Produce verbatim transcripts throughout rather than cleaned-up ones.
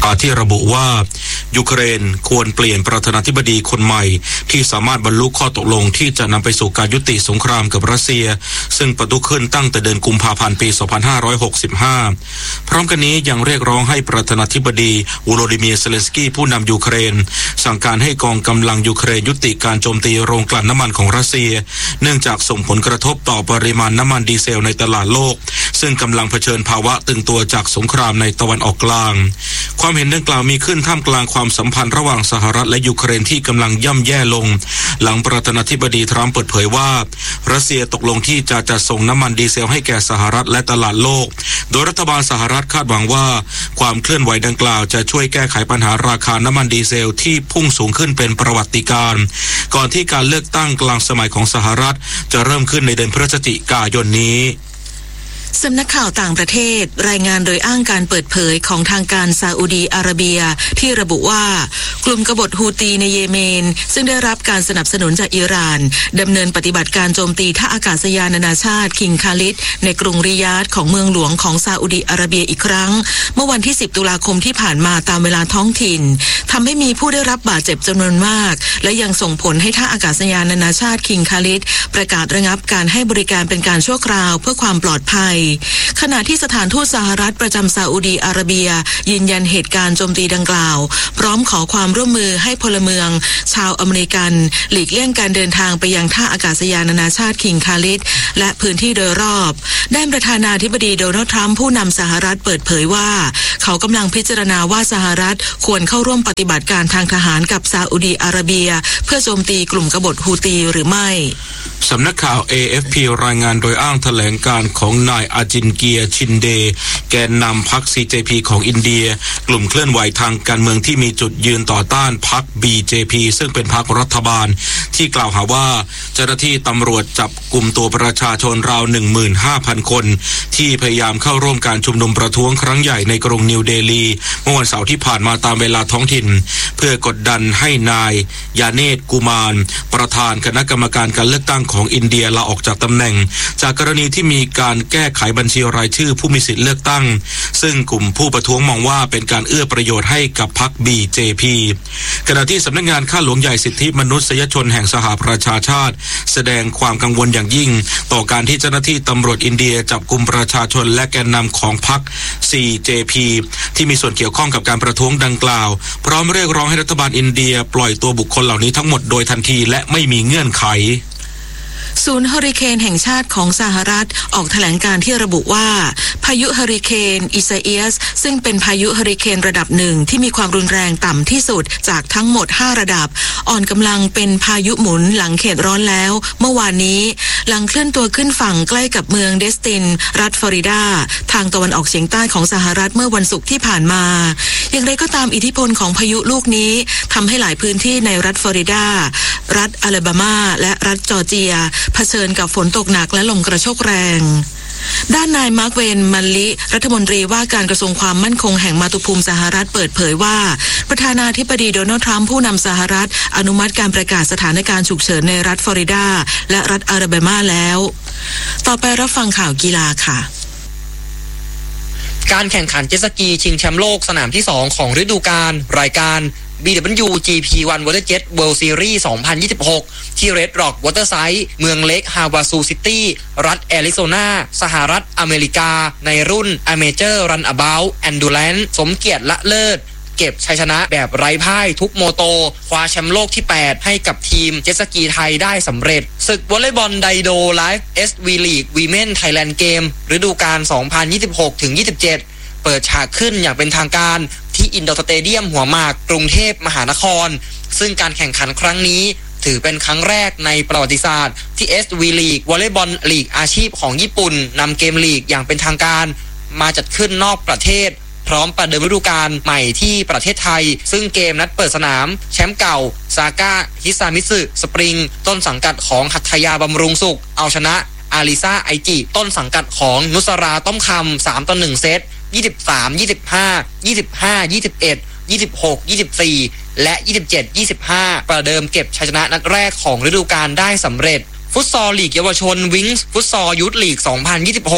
าที่ระบุว่ายูเครนควรเปลี่ยนประธานาธิบดีคนใหม่ที่สามารถบรรลุข้อตกลงที่จะนำไปสู่การยุติสงครามกับรัสเซียซึ่งประทุขึ้นตั้งแต่เดือนกุมภาพันธ์ปีสองพันห้าร้อยหกสิบห้าพร้อมกันนี้ยังเรียกร้องให้ประธานาธิบดีวโลดิเมียร์เซเลนสกี้ผู้นำยูเครนสั่งการให้กองกำลังยูเครนยุติการโจมตีโรงกลั่นน้ำมันของรัสเซียเนื่องจากส่งผลกระทบต่อปริมาณน้ำมันดีเซลในตลาดโลกซึ่งกำลังเผชิญภาวะตึงตัวจากสงครามในตะวันออกกลางความเห็นดังกล่าวมีขึ้นท่ามกลางความสัมพันธ์ระหว่างสหรัฐและยูเครนที่กำลังย่ำแย่ลงหลังประธานาธิบดีทรัมป์เปิดเผยว่ารัสเซียตกลงที่จะจัดส่งน้ำมันดีเซลให้แก่สหรัฐและตลาดโลกโดยรัฐบาลสหรัฐคาดหวังว่าความเคลื่อนไหวดังกล่าวจะช่วยแก้ไขปัญหาราคาน้ำมันดีเซลที่พุ่งสูงขึ้นเป็นประวัติการณ์ก่อนที่การเลือกตั้งกลางสมัยของสหรัฐจะเริ่มขึ้นในเดือนพฤศจิกายนนี้สำนักข่าวต่างประเทศรายงานโดยอ้างการเปิดเผยของทางการซาอุดีอาระเบียที่ระบุว่ากลุ่มกบฏฮูตีในเยเมนซึ่งได้รับการสนับสนุนจากอิหร่านดำเนินปฏิบัติการโจมตีท่าอากาศยานนานาชาติคิงคาลิดในกรุงริยาดของเมืองหลวงของซาอุดีอาระเบียอีกครั้งเมื่อวันที่สิบตุลาคมที่ผ่านมาตามเวลาท้องถิ่นทำให้มีผู้ได้รับบาดเจ็บจำนวนมากและยังส่งผลให้ท่าอากาศยานนานาชาติคิงคาลิดประกาศระงับการให้บริการเป็นการชั่วคราวเพื่อความปลอดภัยขณะที่สถานทูตสหรัฐประจำซาอุดีอาระเบียยืนยันเหตุการณ์โจมตีดังกล่าวพร้อมขอความร่วมมือให้พลเมืองชาวอเมริกันหลีกเลี่ยงการเดินทางไปยังท่าอากาศยานนานาชาติคิงคาลิดและพื้นที่โดยรอบด้านประธานาธิบดีโดนัลด์ทรัมป์ผู้นำสหรัฐเปิดเผยว่าเขากำลังพิจารณาว่าสหรัฐควรเข้าร่วมปฏิบัติการทางทหารกับซาอุดีอาระเบียเพื่อโจมตีกลุ่มกบฏฮูตีหรือไม่สำนักข่าว เอ เอฟ พี รายงานโดยอ้างแถลงการของนายอาจินเกียชินเดแกนนำพรรค ซี เจ พี ของอินเดียกลุ่มเคลื่อนไหวทางการเมืองที่มีจุดยืนต่อต้านพรรค บี เจ พี ซึ่งเป็นพรรครัฐบาลที่กล่าวหาว่าเจ้าหน้าที่ตำรวจจับกลุ่มตัวประชาชนราว หนึ่งหมื่นห้าพัน คนที่พยายามเข้าร่วมการชุมนุมประท้วงครั้งใหญ่ในกรุงนิวเดลีเมื่อวันเสาร์ที่ผ่านมาตามเวลาท้องถิ่นเพื่อกดดันให้นายยาเนตกุมารประธานคณะกรรมการการเลือกตั้งของอินเดียลาออกจากตำแหน่งจากกรณีที่มีการแก้ไขบัญชีรายชื่อผู้มีสิทธิเลือกตั้งซึ่งกลุ่มผู้ประท้วงมองว่าเป็นการเอื้อประโยชน์ให้กับพรรค บี เจ พี ขณะที่สำนักงานข้าหลวงใหญ่สิทธิมนุษยชนแห่งสหประชาชาติแสดงความกังวลอย่างยิ่งต่อการที่เจ้าหน้าที่ตำรวจอินเดียจับกุมประชาชนและแกนนำของพรรค ซี เจ พี ที่มีส่วนเกี่ยวข้องกับการประท้วงดังกล่าวพร้อมเรียกร้องให้รัฐบาลอินเดียปล่อยตัวบุคคลเหล่านี้ทั้งหมดโดยทันทีและไม่มีเงื่อนไขศูนย์เฮอริเคนแห่งชาติของสหรัฐออกแถลงการที่ระบุว่าพายุเฮอริเคนอิซาเอียสซึ่งเป็นพายุเฮอริเคนระดับหนึ่งที่มีความรุนแรงต่ำที่สุดจากทั้งหมดห้าระดับอ่อนกำลังเป็นพายุหมุนหลังเขตร้อนแล้วเมื่อวานนี้หลังเคลื่อนตัวขึ้นฝั่งใกล้กับเมืองเดสตินรัฐฟลอริดาทางตะวันออกเฉียงใต้ของสหรัฐเมื่อวันศุกร์ที่ผ่านมาอย่างไรก็ตามอิทธิพลของพายุลูกนี้ทำให้หลายพื้นที่ในรัฐฟลอริดารัฐอลาบามาและรัฐจอร์เจียเผชิญกับฝนตกหนักและลมกระโชกแรงด้านนายมาร์คเวนมันลิรัฐมนตรีว่าการกระทรวงความมั่นคงแห่งมาตุภูมิสหรัฐเปิดเผยว่าประธานาธิบดีโดนัลด์ทรัมป์ผู้นำสหรัฐอนุมัติการประกาศสถานการณ์ฉุกเฉินในรัฐฟลอริดาและรัฐอลาบามาแล้วต่อไปรับฟังข่าวกีฬาค่ะการแข่งขันเจ็ตสกีชิงแชมป์โลกสนามที่สองของฤดูกาลรายการ บี ดับเบิลยู จี พี วัน Water Jet World Series สองพันยี่สิบหกที่ Red Rock Waterside เมืองเล็กฮาวาซูซิตี้รัฐแอริโซนาสหรัฐอเมริกาในรุ่น Amateur Runabout Endurance สมเกียรติละเลิศเก็บชัยชนะแบบไร้พ่ายทุกโมโตคว้าแชมป์โลกที่แปดให้กับทีมเจ็ตสกีไทยได้สำเร็จศึกวอลเลย์บอลไดโดไลฟ์ เอส วี League Women Thailand Game ฤดูกาล สองพันยี่สิบหกถึงยี่สิบเจ็ด เปิดฉากขึ้นอย่างเป็นทางการที่อินดอร์สเตเดียมหัวหมากกรุงเทพมหานครซึ่งการแข่งขันครั้งนี้ถือเป็นครั้งแรกในประวัติศาสตร์ที่ เอส วี League วอลเลย์บอลลีกอาชีพของญี่ปุ่นนำเกมลีกอย่างเป็นทางการมาจัดขึ้นนอกประเทศพร้อมประเดิมฤดูกาลใหม่ที่ประเทศไทยซึ่งเกมนัดเปิดสนามแชมป์เก่าซาก้าฮิซามิสึสปริงต้นสังกัดของหัตถยาบำรุงสุขเอาชนะอาริซาไอจิต้นสังกัดของนุสราต้อมคำสามต่อหนึ่งเซตยี่สิบสาม ยี่สิบห้า ยี่สิบห้า ยี่สิบเอ็ด ยี่สิบหก ยี่สิบสี่และยี่สิบเจ็ด ยี่สิบห้าประเดิมเก็บชัยชนะนัดแรกของฤดูกาลได้สำเร็จฟุตซอลลีกเยาวชนวิงส์ฟุตซอลยูทลีกสองพันยี่สิบหก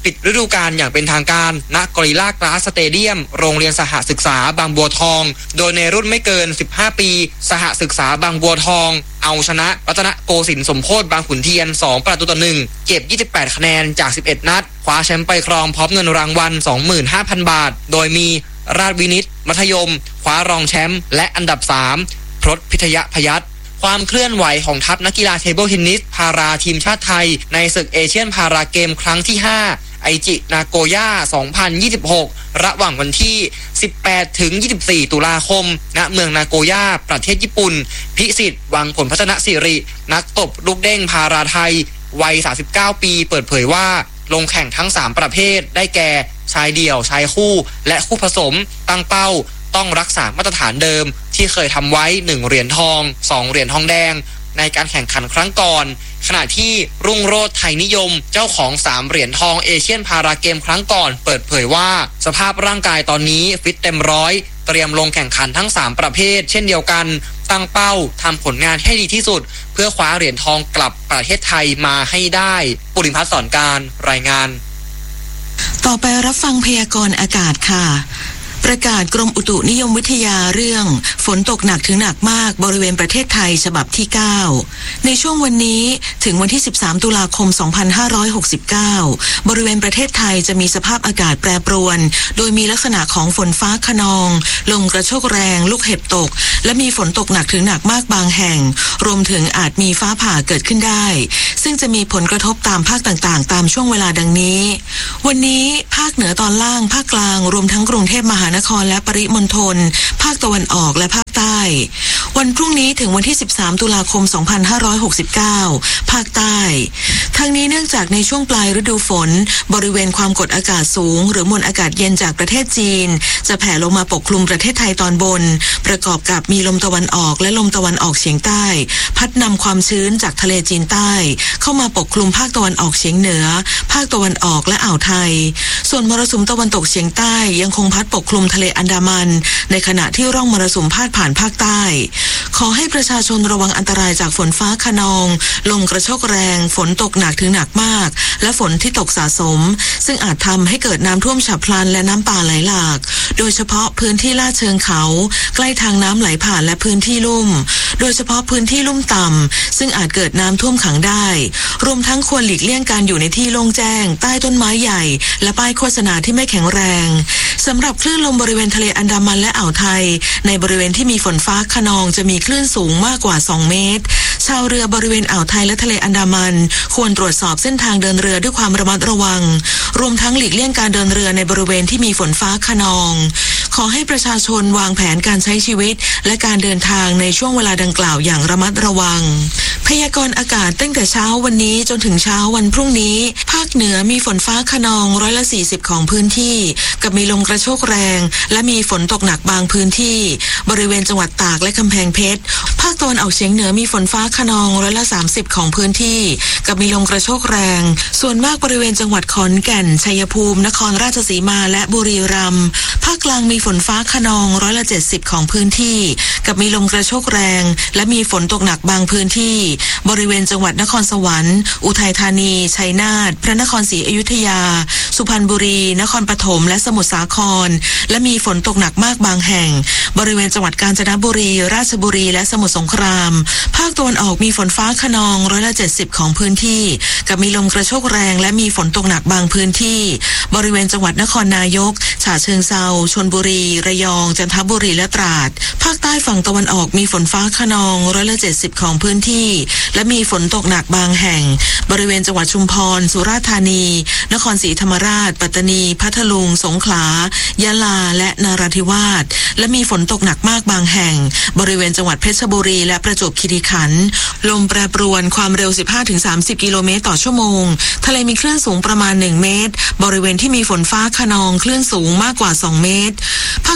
ปิดฤดูกาลอย่างเป็นทางการณกอริลลากลาสสเตเดียมโรงเรียนสหศึกษาบางบัวทองโดยในรุ่นไม่เกินสิบห้าปีสหศึกษาบางบัวทองเอาชนะรัตนโกสินทร์สมโพธิบางขุนเทียนสองประตูต่อหนึ่งเก็บยี่สิบแปดคะแนนจากสิบเอ็ดนัดคว้าแชมป์ไปครองพร้อมเงินรางวัล สองหมื่นห้าพัน บาทโดยมีราชวินิตมัธยมคว้ารองแชมป์และอันดับสามพรตพิทยพยัคฆ์ความเคลื่อนไหวของทัพนักกีฬาเทเบิลเทนนิสพาราทีมชาติไทยในศึกเอเชียนพาราเกมครั้งที่ห้าไอจินาโกย่าสองพันยี่สิบหกระหว่างวันที่สิบแปดถึงยี่สิบสี่ตุลาคมณเมืองนาโกย่าประเทศญี่ปุ่นพิสิทธิ์วังผลพัฒนสิรินักตบลูกเด้งพาราไทยวัยสามสิบเก้าปีเปิดเผยว่าลงแข่งทั้งสามประเภทได้แก่ชายเดี่ยวชายคู่และคู่ผสมตั้งเป้าต้องรักษามาตรฐานเดิมที่เคยทำไว้หนึ่งเหรียญทองสองเหรียญทองแดงในการแข่งขันครั้งก่อนขณะที่รุ่งโรจน์ไทยนิยมเจ้าของสามเหรียญทองเอเชียนพาราเกมครั้งก่อนเปิดเผยว่าสภาพร่างกายตอนนี้ฟิตเต็มร้อยเตรียมลงแข่งขันทั้งสามประเภทเช่นเดียวกันตั้งเป้าทำผลงานให้ดีที่สุดเพื่อคว้าเหรียญทองกลับประเทศไทยมาให้ได้ปุริพัฒน์สอนการรายงานต่อไปรับฟังพยากรณ์อากาศค่ะประกาศกรมอุตุนิยมวิทยาเรื่องฝนตกหนักถึงหนักมากบริเวณประเทศไทยฉบับที่เก้าในช่วงวันนี้ถึงวันที่สิบสามตุลาคมสองพันห้าร้อยหกสิบเก้าบริเวณประเทศไทยจะมีสภาพอากาศแปรปรวนโดยมีลักษณะของฝนฟ้าคะนองลมกระโชกแรงลูกเห็บตกและมีฝนตกหนักถึงหนักมากบางแห่งรวมถึงอาจมีฟ้าผ่าเกิดขึ้นได้ซึ่งจะมีผลกระทบตามภาคต่างๆตามช่วงเวลาดังนี้วันนี้ภาคเหนือตอนล่างภาคกลางรวมทั้งกรุงเทพมหานครและปริมณฑลภาคตะวันออกและภาคใต้วันพรุ่งนี้ถึงวันที่สิบสามตุลาคมสองพันห้าร้อยหกสิบเก้าภาคใต้ทั้งนี้เนื่องจากในช่วงปลายฤดูฝนบริเวณความกดอากาศสูงหรือมวลอากาศเย็นจากประเทศจีนจะแผ่ลงมาปกคลุมประเทศไทยตอนบนประกอบกับมีลมตะวันออกและลมตะวันออกเฉียงใต้พัดนำความชื้นจากทะเลจีนใต้เข้ามาปกคลุมภาคตะวันออกเฉียงเหนือภาคตะวันออกและอ่าวไทยส่วนมรสุมตะวันตกเฉียงใต้ยังคงพัดปกคลุมทะเลอันดามันในขณะที่ร่องมรสุมพาดผ่านภาคใต้ขอให้ประชาชนระวังอันตรายจากฝนฟ้าคะนองลมกระโชกแรงฝนตกหนักถึงหนักมากและฝนที่ตกสะสมซึ่งอาจทำให้เกิดน้ำท่วมฉับพลันและน้ำป่าไหลหลากโดยเฉพาะพื้นที่ลาดเชิงเขาใกล้ทางน้ำไหลผ่านและพื้นที่ลุ่มโดยเฉพาะพื้นที่ลุ่มต่ำซึ่งอาจเกิดน้ำท่วมขังได้รวมทั้งควรหลีกเลี่ยงการอยู่ในที่โล่งแจ้งใต้ต้นไม้ใหญ่และป้ายโฆษณาที่ไม่แข็งแรงสำหรับคลื่นลมบริเวณทะเลอันดามันและอ่าวไทยในบริเวณที่มีฝนฟ้าคะนองจะมีคลื่นสูงมากกว่าสองเมตรชาวเรือบริเวณอ่าวไทยและทะเลอันดามันควรตรวจสอบเส้นทางเดินเรือด้วยความระมัดระวังรวมทั้งหลีกเลี่ยงการเดินเรือในบริเวณที่มีฝนฟ้าคะนองขอให้ประชาชนวางแผนการใช้ชีวิตและการเดินทางในช่วงเวลาดังกล่าวอย่างระมัดระวังพยากรณ์อากาศตั้งแต่เช้าวันนี้จนถึงเช้าวันพรุ่งนี้ภาคเหนือมีฝนฟ้าคะนองร้อยละสี่สิบของพื้นที่กับมีลมกระโชกแรงและมีฝนตกหนักบางพื้นที่บริเวณจังหวัดตากและกำแพงเพชรภาคตะวันออกเฉียงเหนือมีฝนฟ้าคะนองร้อยละสามสิบของพื้นที่กับมีลมกระโชกแรงส่วนมากบริเวณจังหวัดขอนแก่นชัยภูมินครราชสีมาและบุรีรัมย์ภาคกลางมีฝนฟ้าคะนองร้อยละเจ็ดสิบของพื้นที่กับมีลมกระโชกแรงและมีฝนตกหนักบางพื้นที่บริเวณจังหวัดนครสวรรค์อุทัยธานีชัยนาทพระนครศรีอยุธยาสุพรรณบุรีนครปฐมและสมุทรสาครและมีฝนตกหนักมากบางแห่งบริเวณจังหวัดกาญจนบุรีราชบุรีและสมุทรสงครามภาคตะวันออกมีฝนฟ้าคะนองร้อยละเจ็ดสิบของพื้นที่กับมีลมกระโชกแรงและมีฝนตกหนักบางพื้นที่บริเวณจังหวัดนครนายกฉะเชิงเทราชลบุรีระยองจันทบุรีและตราดภาคใต้ฝั่งตะวันออกมีฝนฟ้าคะนองร้อยละเจ็ดสิบของพื้นที่และมีฝนตกหนักบางแห่งบริเวณจังหวัดชุมพรสุราษฎร์ธานีนครศรีธรรมราชปัตตานีพัทลุงสงขลายะลาและนราธิวาสและมีฝนตกหนักมากบางแห่งบริเวณจังหวัดเพชรบุรีและประจวบคีรีขันธ์ลมแปรปรวนความเร็ว สิบห้าถึงสามสิบ กิโลเมตรต่อชั่วโมงทะเลมีคลื่นสูงประมาณหนึ่งเมตรบริเวณที่มีฝนฟ้าคะนองคลื่นสูงมากกว่าสองเมตรภาค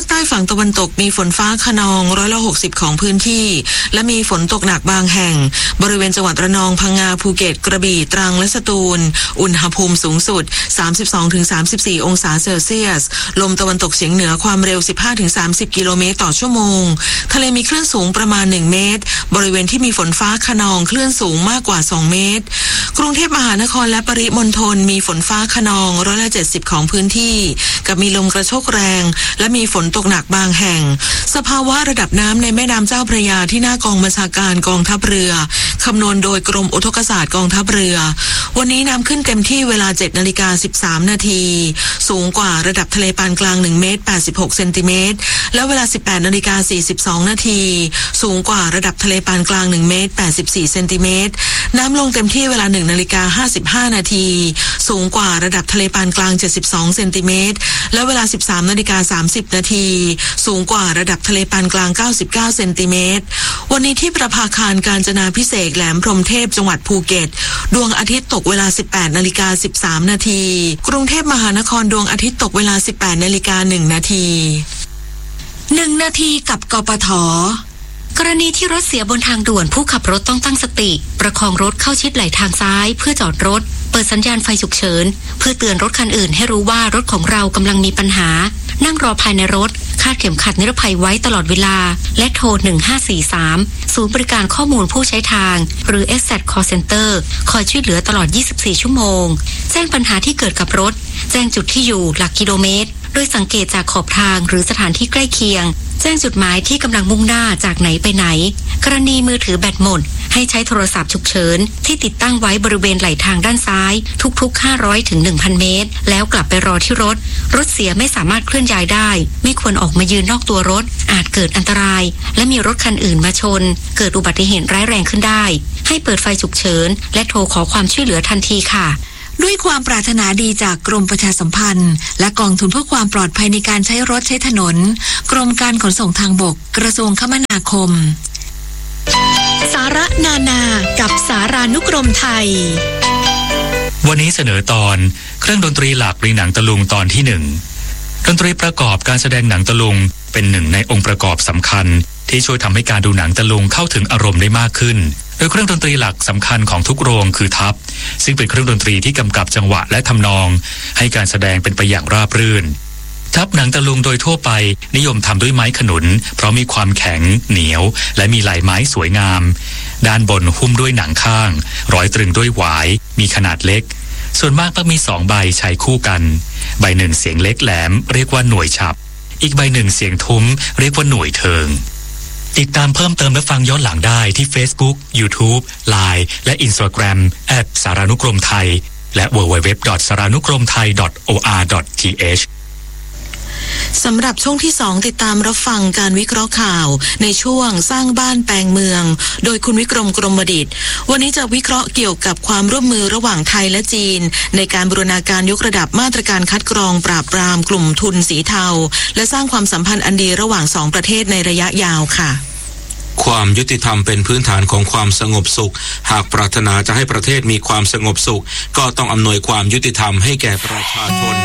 คใต้ฝั่งตะวันตกมีฝนฟ้าคะนองร้อยละหกสิบของพื้นที่และมีฝนตกหนักบางแห่งบริเวณจังหวัดระนองพังงาภูเก็ตกระบี่ตรังและสตูลอุณหภูมิสูงสุด สามสิบสองถึงสามสิบสี่ องศาเซลเซียสลมตะวันตกเฉียงเหนือความเร็ว สิบห้าถึงสามสิบ กิโลเมตรต่อชั่วโมงทะเลมีคลื่นสูงประมาณหนึ่งเมตรบริเวณที่มีฝนฟ้าคะนองคลื่นสูงมากกว่าสองเมตรกรุงเทพมหานครและปริมณฑลมีฝนฟ้าคะนองร้อยละเจ็ดสิบของพื้นที่กับมีลมกระโชกแรงและมีฝนตกหนักบางแห่งสภาวะระดับน้ำในแม่น้ำเจ้าพระยาที่หน้ากองบัญชาการกองทัพเรือคำนวณโดยกรมอุทกศาสตร์กองทัพเรือวันนี้น้ำขึ้นเต็มที่เวลา เจ็ดนาฬิกาสิบสาม นาทีสูงกว่าระดับทะเลปานกลางหนึ่งเมตรแปดสิบหกเซนติเมตรและเวลา สิบแปดนาฬิกาสี่สิบสอง นาทีสูงกว่าระดับทะเลปานกลางหนึ่งเมตรแปดสิบสี่เซนติเมตรน้ำลงเต็มที่เวลา หนึ่งนาฬิกาห้าสิบห้า นาทีสูงกว่าระดับทะเลปานกลางเจ็ดสิบสองเซนติเมตรและเวลา สิบสามนาฬิกาสามสิบ นาทีสูงกว่าระดับทะเลปานกลางเก้าสิบเก้าเซนติเมตรวันนี้ที่ประภาคารกาญจนาภิเษกแหลมพรหมเทพจังหวัดภูเก็ตดวงอาทิตย์ตกเวลา สิบแปดนาฬิกาสิบสาม นาทีกรุงเทพมหานครดวงอาทิตย์ตกเวลา สิบแปดนาฬิกาหนึ่ง นาทีหนึ่งนาทีกับกปท.กรณีที่รถเสียบนทางด่วนผู้ขับรถต้องตั้งสติประคองรถเข้าชิดไหลทางซ้ายเพื่อจอดรถเปิดสัญญาณไฟฉุกเฉินเพื่อเตือนรถคันอื่นให้รู้ว่ารถของเรากำลังมีปัญหานั่งรอภายในรถคาดเข็มขัดนิรภัยไว้ตลอดเวลาและโทรหนึ่งห้าสี่สามศูนย์บริการข้อมูลผู้ใช้ทางหรือ เอส แซด Call Center คอยช่วยเหลือตลอดยี่สิบสี่ชั่วโมงแจ้งปัญหาที่เกิดกับรถแจ้งจุดที่อยู่หลักกิโลเมตรโดยสังเกตจากขอบทางหรือสถานที่ใกล้เคียงแจ้งจุดหมายที่กำลังมุ่งหน้าจากไหนไปไหนกรณีมือถือแบตหมดให้ใช้โทรศัพท์ฉุกเฉินที่ติดตั้งไว้บริเวณไหล่ทางด้านซ้ายทุกๆห้าร้อยถึง หนึ่งพัน เมตรแล้วกลับไปรอที่รถรถเสียไม่สามารถเคลื่อนย้ายได้ไม่ควรออกมายืนนอกตัวรถอาจเกิดอันตรายและมีรถคันอื่นมาชนเกิดอุบัติเหตุร้ายแรงขึ้นได้ให้เปิดไฟฉุกเฉินและโทรขอความช่วยเหลือทันทีค่ะด้วยความปรารถนาดีจากกรมประชาสัมพันธ์และกองทุนเพื่อความปลอดภัยในการใช้รถใช้ถนนกรมการขนส่งทางบกกระทรวงคมนาคมสาระนานากับสารานุกรมไทยวันนี้เสนอตอนเครื่องดนตรีหลักในหนังตะลุงตอนที่หนึ่งดนตรีประกอบการแสดงหนังตะลุงเป็นหนึ่งในองค์ประกอบสำคัญที่ช่วยทำให้การดูหนังตะลุงเข้าถึงอารมณ์ได้มากขึ้นโดยเครื่องดนตรีหลักสำคัญของทุกโรงคือทัพซึ่งเป็นเครื่องดนตรีที่กำกับจังหวะและทำนองให้การแสดงเป็นไปอย่างราบรื่นทัพหนังตะลุงโดยทั่วไปนิยมทำด้วยไม้ขนุนเพราะมีความแข็งเหนียวและมีลายไม้สวยงามด้านบนหุ้มด้วยหนังข้างร้อยตรึงด้วยหวายมีขนาดเล็กส่วนมากมักมีสองใบใช้คู่กันใบหนึ่งเสียงเล็กแหลมเรียกว่าหน่วยฉับอีกใบหนึ่งเสียงทุ้มเรียกว่าหน่วยเทิงติดตามเพิ่มเติมและฟังย้อนหลังได้ที่ Facebook YouTube ไลน์ และ Instagram แอท สารานุกรมไทยและ ดับเบิลยู ดับเบิลยู ดับเบิลยู ดอท สารานุกรมไทย ดอท โอ อาร์ ดอท ที เอชสำหรับช่วงที่สองติดตามรับฟังการวิเคราะห์ข่าวในช่วงสร้างบ้านแปลงเมืองโดยคุณวิกรมกรมดิษฐ์วันนี้จะวิเคราะห์เกี่ยวกับความร่วมมือระหว่างไทยและจีนในการบูรณาการยกระดับมาตรการคัดกรองปราบปรามกลุ่มทุนสีเทาและสร้างความสัมพันธ์อันดีระหว่างสองประเทศในระยะยาวค่ะความยุติธรรมเป็นพื้นฐานของความสงบสุขหากปรารถนาจะให้ประเทศมีความสงบสุขก็ต้องอำนวยความยุติธรรมให้แก่ประชาชน